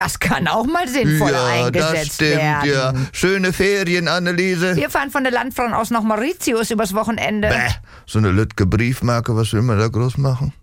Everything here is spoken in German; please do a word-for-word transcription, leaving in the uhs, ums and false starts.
Das kann auch mal sinnvoll Ja, das eingesetzt stimmt, werden. ja. Schöne Ferien, Anneliese. Wir fahren von der Landfrau aus nach Mauritius übers Wochenende. Bäh, so eine Lütke Briefmarke, was will man da groß machen?